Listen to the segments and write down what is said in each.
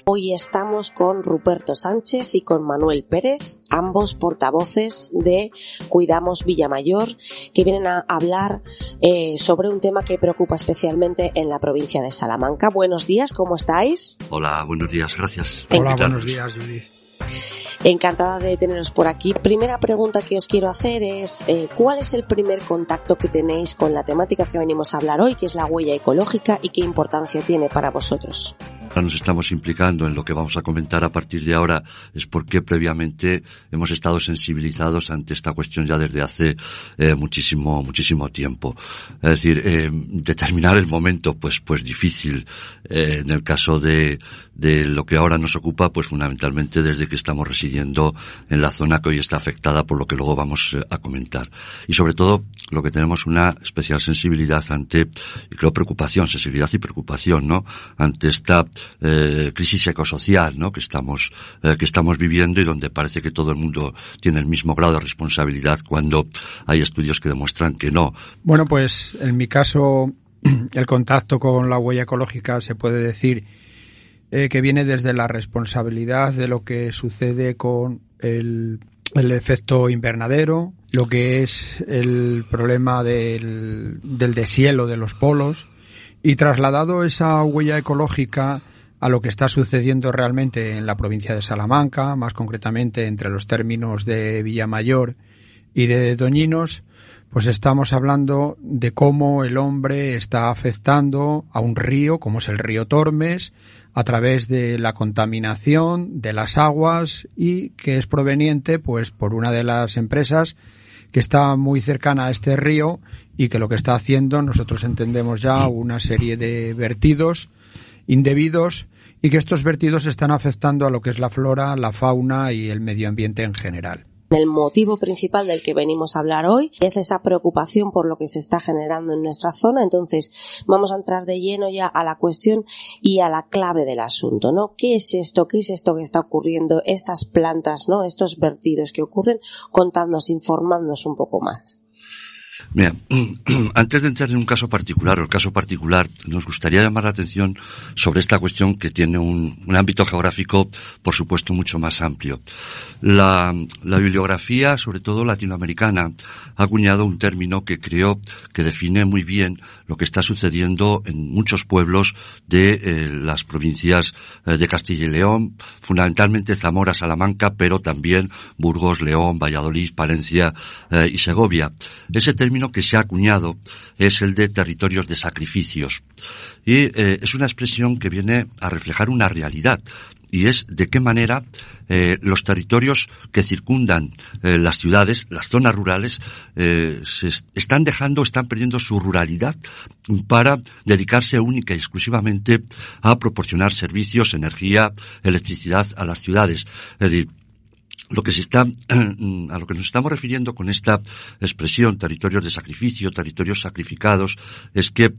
Hoy estamos con Ruperto Sánchez y con Manuel Pérez, ambos portavoces de Cuidamos Villamayor, que vienen a hablar sobre un tema que preocupa especialmente en la provincia de Salamanca. Buenos días, ¿cómo estáis? Hola, buenos días, gracias. Hola, buenos días, Judith. Encantada de teneros por aquí. Primera pregunta que os quiero hacer es ¿cuál es el primer contacto que tenéis con la temática que venimos a hablar hoy, que es la huella ecológica, y qué importancia tiene para vosotros? Nos estamos implicando en lo que vamos a comentar a partir de ahora es porque previamente hemos estado sensibilizados ante esta cuestión ya desde hace muchísimo tiempo. Es decir, determinar el momento pues difícil. En el caso de lo que ahora nos ocupa, pues fundamentalmente desde que estamos residiendo en la zona que hoy está afectada por lo que luego vamos a comentar. Y sobre todo lo que tenemos una especial sensibilidad ante, y creo sensibilidad y preocupación, ¿no? Ante esta crisis ecosocial, ¿no? que estamos viviendo, y donde parece que todo el mundo tiene el mismo grado de responsabilidad cuando hay estudios que demuestran que no. Bueno, pues en mi caso el contacto con la huella ecológica se puede decir que viene desde la responsabilidad de lo que sucede con el efecto invernadero, lo que es el problema del deshielo de los polos, y trasladado esa huella ecológica a lo que está sucediendo realmente en la provincia de Salamanca, más concretamente entre los términos de Villamayor y de Doñinos, pues estamos hablando de cómo el hombre está afectando a un río, como es el río Tormes, a través de la contaminación de las aguas, y que es proveniente pues por una de las empresas que está muy cercana a este río, y que lo que está haciendo, nosotros entendemos ya, una serie de vertidos indebidos, y que estos vertidos están afectando a lo que es la flora, la fauna y el medio ambiente en general. El motivo principal del que venimos a hablar hoy es esa preocupación por lo que se está generando en nuestra zona. Entonces vamos a entrar de lleno ya a la cuestión y a la clave del asunto, ¿no? ¿Qué es esto que está ocurriendo? Estas plantas, ¿no? Estos vertidos que ocurren, contadnos, informadnos un poco más. Mira, antes de entrar en un caso particular, nos gustaría llamar la atención sobre esta cuestión que tiene un ámbito geográfico, por supuesto, mucho más amplio. La bibliografía, sobre todo latinoamericana, ha acuñado un término que creo que define muy bien lo que está sucediendo en muchos pueblos de las provincias de Castilla y León, fundamentalmente Zamora, Salamanca, pero también Burgos, León, Valladolid, Palencia y Segovia. Ese término que se ha acuñado es el de territorios de sacrificios, y es una expresión que viene a reflejar una realidad, y es de qué manera los territorios que circundan las ciudades, las zonas rurales, están perdiendo su ruralidad para dedicarse única y exclusivamente a proporcionar servicios, energía, electricidad a las ciudades. Es decir, a lo que nos estamos refiriendo con esta expresión, territorios de sacrificio, territorios sacrificados, es que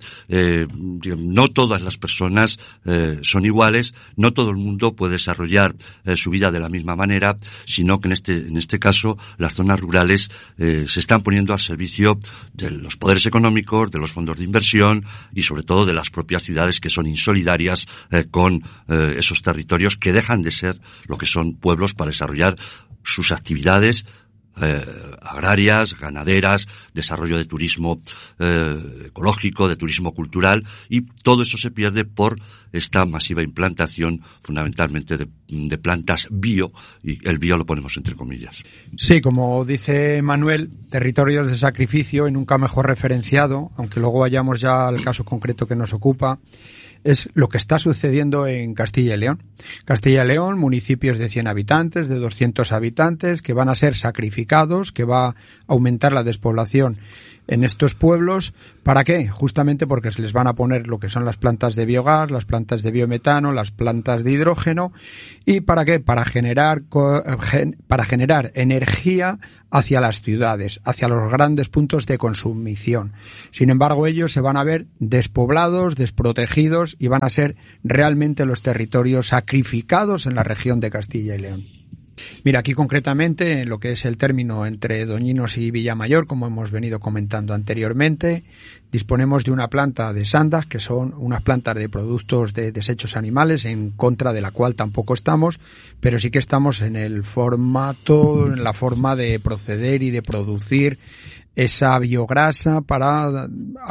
no todas las personas son iguales, no todo el mundo puede desarrollar su vida de la misma manera, sino que en este caso las zonas rurales se están poniendo al servicio de los poderes económicos, de los fondos de inversión y sobre todo de las propias ciudades, que son insolidarias con esos territorios, que dejan de ser lo que son pueblos para desarrollar sus actividades agrarias, ganaderas, desarrollo de turismo ecológico, de turismo cultural, y todo eso se pierde por esta masiva implantación fundamentalmente de plantas bio, y el bio lo ponemos entre comillas. Sí, como dice Manuel, territorios de sacrificio, y nunca mejor referenciado, aunque luego vayamos ya al caso concreto que nos ocupa. Es lo que está sucediendo en Castilla y León. Castilla y León, municipios de 100 habitantes, de 200 habitantes, que van a ser sacrificados, que va a aumentar la despoblación en estos pueblos. ¿Para qué? Justamente porque se les van a poner lo que son las plantas de biogás, las plantas de biometano, las plantas de hidrógeno. ¿Y para qué? Para generar energía hacia las ciudades, hacia los grandes puntos de consumición. Sin embargo, ellos se van a ver despoblados, desprotegidos, y van a ser realmente los territorios sacrificados en la región de Castilla y León. Mira, aquí concretamente, en lo que es el término entre Doñinos y Villamayor, como hemos venido comentando anteriormente, disponemos de una planta de Sandas, que son unas plantas de productos de desechos animales, en contra de la cual tampoco estamos, pero sí que estamos en el formato, en la forma de proceder y de producir esa biograsa para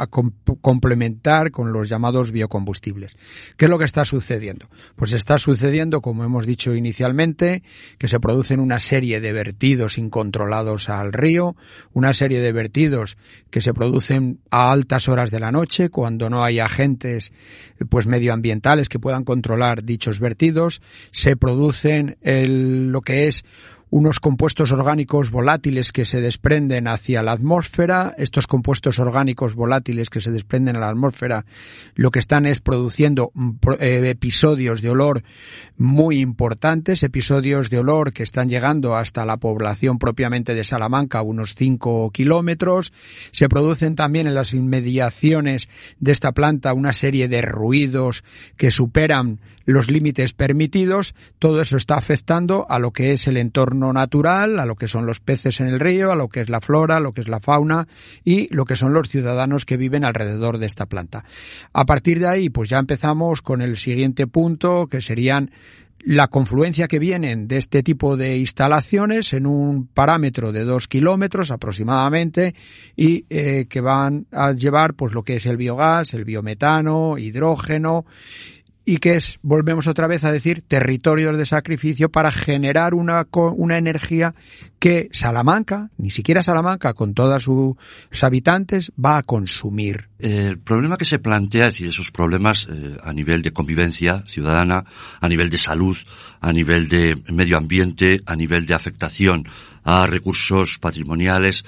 complementar con los llamados biocombustibles. ¿Qué es lo que está sucediendo? Pues está sucediendo, como hemos dicho inicialmente, que se producen una serie de vertidos incontrolados al río, una serie de vertidos que se producen a altas horas de la noche, cuando no hay agentes pues medioambientales que puedan controlar dichos vertidos. Se producen lo que es unos compuestos orgánicos volátiles que se desprenden hacia la atmósfera. Estos compuestos orgánicos volátiles que se desprenden a la atmósfera lo que están es produciendo episodios de olor muy importantes, episodios de olor que están llegando hasta la población propiamente de Salamanca, unos 5 kilómetros. Se producen también en las inmediaciones de esta planta una serie de ruidos que superan los límites permitidos. Todo eso está afectando a lo que es el entorno natural, a lo que son los peces en el río, a lo que es la flora, a lo que es la fauna y lo que son los ciudadanos que viven alrededor de esta planta. A partir de ahí, pues ya empezamos con el siguiente punto, que serían la confluencia que vienen de este tipo de instalaciones en un parámetro de 2 kilómetros aproximadamente y que van a llevar pues lo que es el biogás, el biometano, hidrógeno, y que es, volvemos otra vez a decir, territorios de sacrificio para generar una energía que Salamanca, ni siquiera Salamanca con todos sus habitantes, va a consumir. El problema que se plantea, es decir, esos problemas a nivel de convivencia ciudadana, a nivel de salud, a nivel de medio ambiente, a nivel de afectación a recursos patrimoniales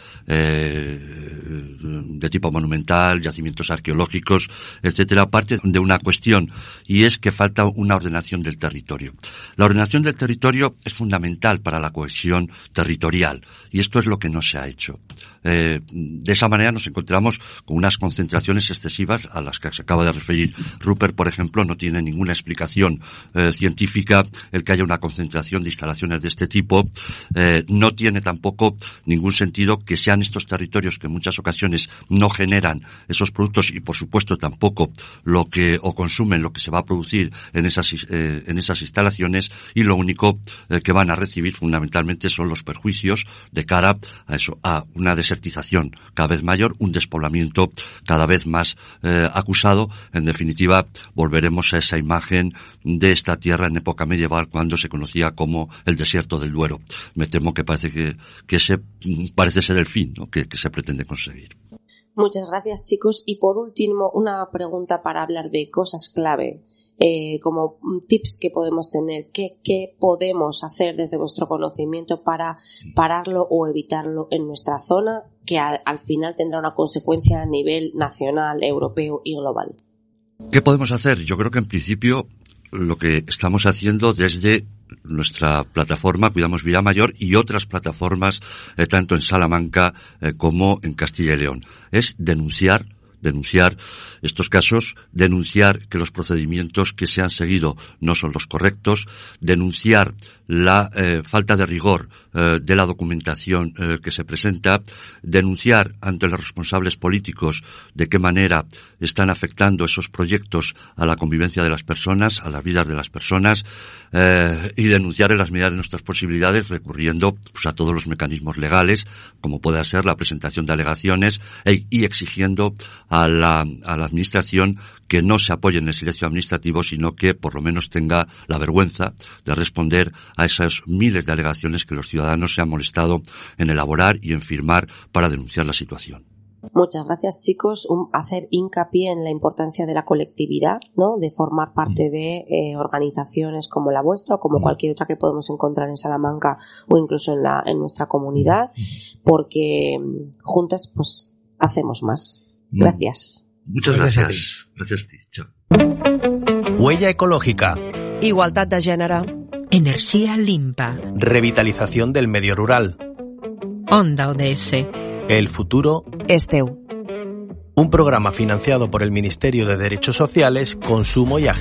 de tipo monumental, yacimientos arqueológicos, etcétera, parte de una cuestión, y es que falta una ordenación del territorio. La ordenación del territorio es fundamental para la cohesión territorial, y esto es lo que no se ha hecho. De esa manera nos encontramos con unas concentraciones excesivas a las que se acaba de referir Rupert, por ejemplo. No tiene ninguna explicación científica el que haya una concentración de instalaciones de este tipo. No tiene tampoco ningún sentido que sean estos territorios que en muchas ocasiones no generan esos productos y por supuesto tampoco consumen lo que se va a producir en esas instalaciones, y lo único que van a recibir fundamentalmente son los perjuicios de cara a eso, a una desertización cada vez mayor, un despoblamiento cada vez más acusado. En definitiva, volveremos a esa imagen de esta tierra en época medieval cuando se conocía como el desierto del Duero. Me temo que parece ese parece ser el fin, ¿no?, que se pretende conseguir. Muchas gracias, chicos. Y por último, una pregunta para hablar de cosas clave, como tips que podemos tener. ¿Qué podemos hacer desde vuestro conocimiento para pararlo o evitarlo en nuestra zona, que al final tendrá una consecuencia a nivel nacional, europeo y global? ¿Qué podemos hacer? Yo creo que en principio lo que estamos haciendo desde nuestra plataforma Cuidamos Villamayor y otras plataformas, tanto en Salamanca como en Castilla y León, es denunciar estos casos, denunciar que los procedimientos que se han seguido no son los correctos, denunciar la falta de rigor de la documentación que se presenta, denunciar ante los responsables políticos de qué manera están afectando esos proyectos a la convivencia de las personas, a las vidas de las personas, y denunciar en las medidas de nuestras posibilidades recurriendo pues, a todos los mecanismos legales, como pueda ser la presentación de alegaciones y exigiendo a la administración que no se apoye en el silencio administrativo, sino que por lo menos tenga la vergüenza de responder a esas miles de alegaciones que los ciudadanos se han molestado en elaborar y en firmar para denunciar la situación. Muchas gracias, chicos. Hacer hincapié en la importancia de la colectividad, ¿no?, de formar parte de organizaciones como la vuestra o como cualquier otra que podemos encontrar en Salamanca o incluso en nuestra comunidad, porque juntas pues hacemos más. Gracias. Muchas gracias. Gracias a ti. Chao. Huella ecológica. Igualtat de gènere. Energía limpa. Revitalización del medio rural. Onda ODS. El futuro És teu. Un programa financiado por el Ministerio de Derechos Sociales, Consumo y Agenda.